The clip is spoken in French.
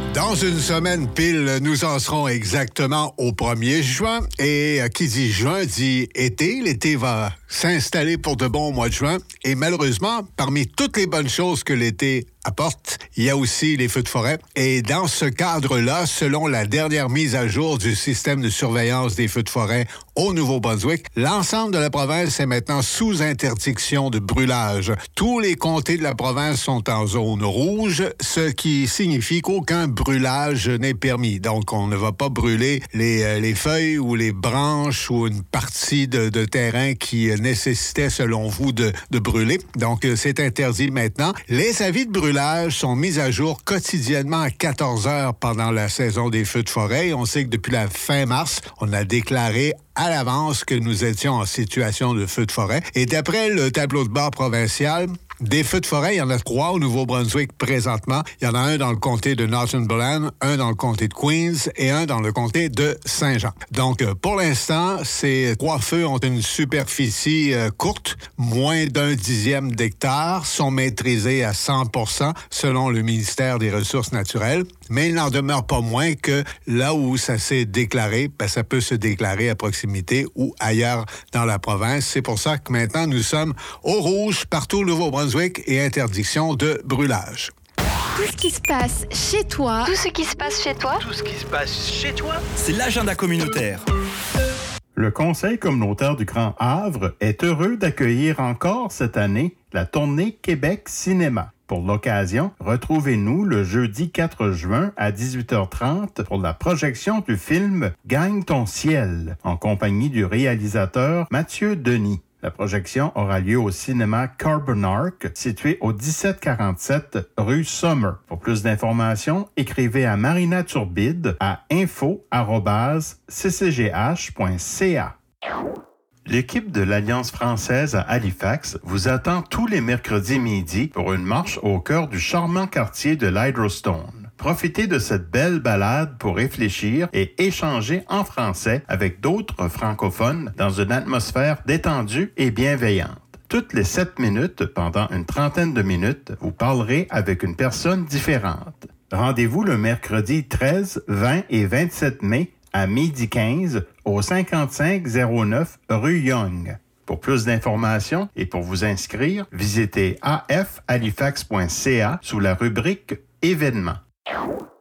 Dans une semaine pile, nous en serons exactement au 1er juin. Et qui dit juin dit été. L'été va s'installer pour de bon au mois de juin. Et malheureusement, parmi toutes les bonnes choses que l'été apporte, il y a aussi les feux de forêt. Et dans ce cadre-là, selon la dernière mise à jour du système de surveillance des feux de forêt au Nouveau-Brunswick, l'ensemble de la province est maintenant sous interdiction de brûlage. Tous les comtés de la province sont en zone rouge, ce qui signifie qu'aucun brûlage n'est permis. Donc, on ne va pas brûler les feuilles ou les branches ou une partie de terrain qui nécessitait, selon vous, de brûler. Donc, c'est interdit maintenant. Les avis de brûlage sont mis à jour quotidiennement à 14 heures pendant la saison des feux de forêt. On sait que depuis la fin mars, on a déclaré à l'avance que nous étions en situation de feu de forêt. Et d'après le tableau de bord provincial, des feux de forêt, il y en a 3 au Nouveau-Brunswick présentement. Il y en a un dans le comté de Northumberland, un dans le comté de Queens et un dans le comté de Saint-Jean. Donc, pour l'instant, ces 3 feux ont une superficie courte, moins d'1/10 d'hectare, sont maîtrisés à 100% selon le ministère des Ressources naturelles. Mais il n'en demeure pas moins que là où ça s'est déclaré, ça peut se déclarer à proximité ou ailleurs dans la province. C'est pour ça que maintenant, nous sommes au rouge partout au Nouveau-Brunswick et interdiction de brûlage. Tout ce qui se passe chez toi. Tout ce qui se passe chez toi. Tout ce qui se passe chez toi. C'est l'agenda communautaire. Le Conseil communautaire du Grand Havre est heureux d'accueillir encore cette année la tournée Québec Cinéma. Pour l'occasion, retrouvez-nous le jeudi 4 juin à 18h30 pour la projection du film « Gagne ton ciel » en compagnie du réalisateur Mathieu Denis. La projection aura lieu au cinéma Carbonark, situé au 1747 rue Sommer. Pour plus d'informations, écrivez à Marina Turbide à info@ccgh.ca. L'équipe de l'Alliance française à Halifax vous attend tous les mercredis midi pour une marche au cœur du charmant quartier de l'Hydrostone. Profitez de cette belle balade pour réfléchir et échanger en français avec d'autres francophones dans une atmosphère détendue et bienveillante. Toutes les 7 minutes, pendant une trentaine de minutes, vous parlerez avec une personne différente. Rendez-vous le mercredi 13, 20 et 27 mai à 12h15 au 5509 rue Young. Pour plus d'informations et pour vous inscrire, visitez afhalifax.ca sous la rubrique Événements.